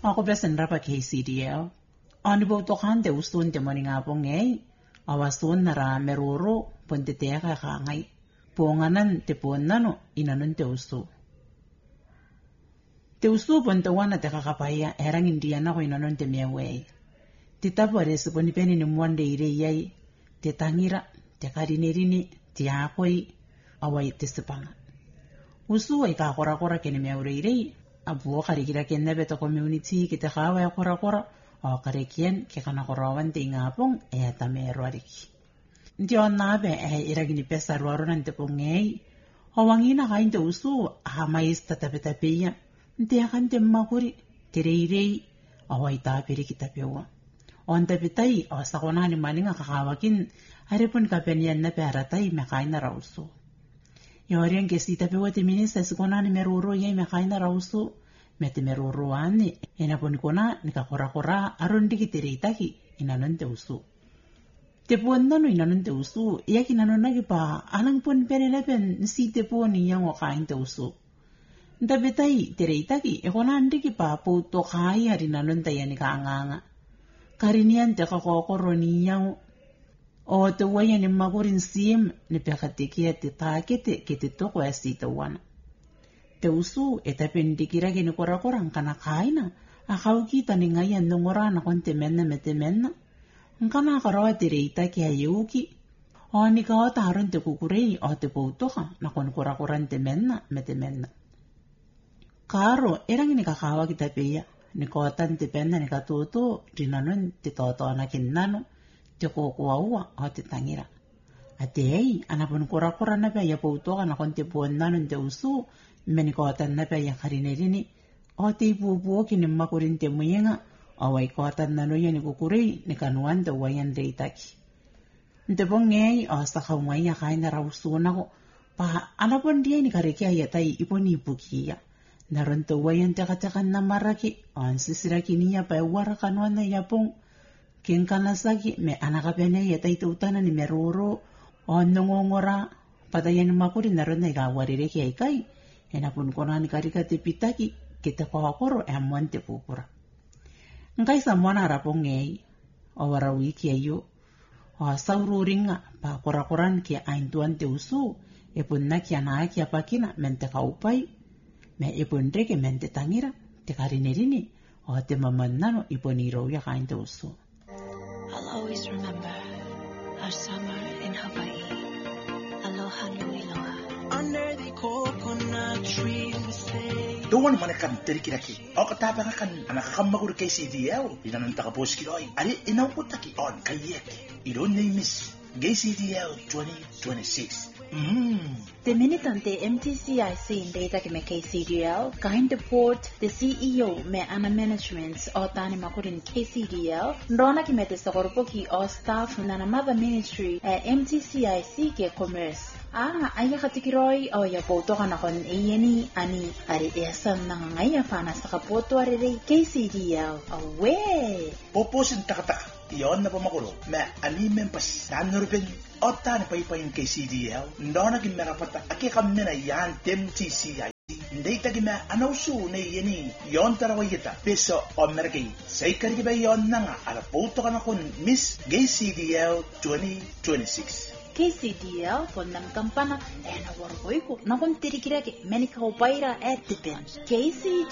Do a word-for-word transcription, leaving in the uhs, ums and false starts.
Ako besen rapa K C D L. Ani bo to kan de usun de moni nga po ngay. Awasun na ra meruro ponte te ka ka ngay. Ponganan te pon nano inanon te usu. Te usu ponte wana te kakapaya erang indiana ko inanon te mewe. Te tapare se poni peni ni mwande ire yai. Te tangira, te karinerini, te akoi, awai te sepanga. Usu ay ka kora kora kene meure ire. Abuo karikira kene beto community ki te kawa ya kora kora. O karikien ke kana korawan te ingapong e atame erwariki. Ndi on nabe e iragini pesa ruaro nante pongei. O wangina kain te usu ha mais tatapetapeya. Ndi akan te makuri tireirei awai tapiri kitapewa. On tapetai o sakona ni maninga kakawakin haripun kapenian na peratai mekain na rausu. Yorian ke sita pewa te minista sikona ni meruro ye mekain na rausu. Mete meruro ane ena poni kona ni kakora kora aron dikitiritaki inanon te usu. Te puan nano inanon te usu iya kinanon nagi pa alang pon penelepen si te poni yang wakain te usu. Ntabetai tiritaki e kona andiki pa puto kai hari nanon tayo ni kaanganga. Karinian te kakokoro niyang o te waya ni magurin siem ni pekatikia te takete ke te toko ya sita wana. Te usu e tapendikira gini kora-korang kana kaina akau kita ni ngayan nungora na konte menna mete menna. Nkana karawa te reita ki hayuki. O ni kao taron te kukurei o te poutoka na kon kora-koran te menna mete menna. Karo erang ni kakawa kita peya. Ni kotan te penna ni katuto rinanon te toto na kinnano te kukuaua o te tangira. Ate ei anapon kora-kora na peya poutoka na konte puan nanon te usu meni kotan na peya karinerini o te ipupuo ki ni makurin te muyenga o wai kotan na noya ni kukurei ni kanuan te wayan reitaki. Nte pongei o sakaumaya kaina rausuna ko pa anapon dia ni karikia yatai iponi ipukia. Naron to wayan teka-tekan na maraki on sisiraki niya pa wara kanuan na yapong kinkanasaki me anakapene yatai tutana ni meruro o nungongora patayan makurin naron na ikawarireki ay kay enapun kona ni karika te pitaki kita kawakoro e amuan te pupura. Ngai sa mwana rapong ngei o wara wiki ayo o saururinga pa kora-koran ki aintuan te usu e punna ki anaa ki apakina mente kaupai me ipun reke mente tangira te karinerini o te mamannano iponiro ya kain te usu. I'll always remember our summer in Hawaii. Aloha nui loa. Under the coconut tree we say. Doon man kan terikiraki. O katapang kan anak kamagur kay C D L. Inan takapos kiloy. Ari inawputaki on kayeki. Iron name is Gay C D L twenty twenty-six. Mm. The minitante M T C I C in data ke me K C D L, kahin deport the C E O me ana management o tani makurin K C D L, ndona ki me te sakoropoki o staff na na mother ministry e M T C I C ke commerce. Ah, aya katikiroi o ya poto kana kon eyeni ani ari esan na ngaya fana sa kapoto ari K C D L. Awe. Poposin takataka. Iyon na pamakuro. Me animen pas nanurben o tani paypayin kay C D L. Ndona ki merapata aki kami na yan M T C I C. Hindi tagi me anawsu na yeni yon tarawayita peso o merkay. Say karigi ba yon na nga alapoto ka na kun Miss Gay C D L twenty twenty-six. K C D L pon ng kampana e na warboy ko na kung tirikiraki menika upaira at dipen. K C